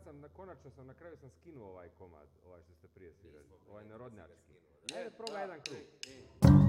konačno sam, na kraju sam skinuo ovaj komad, ovaj što ste prije svirali, ovaj narodnjački. Ajde, probaj jedan krug.